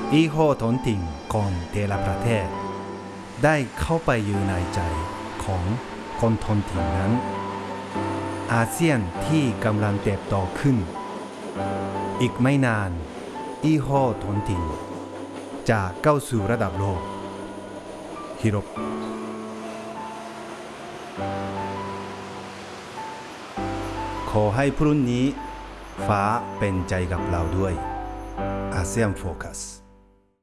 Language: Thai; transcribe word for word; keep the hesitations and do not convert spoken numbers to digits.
อีโฮท้องถิ่นของแต่ละประเทศได้เข้าไปอยู่ในใจของคนท้องถิ่นนั้นอาเซียนที่กำลังเติบโตขึ้นอีกไม่นานอีโฮท้องถิ่นจะเข้าสู่ระดับโลกฮิโรขอให้พรุ่งนี้ฟ้าเป็นใจกับเราด้วยอาเซียนโฟกัส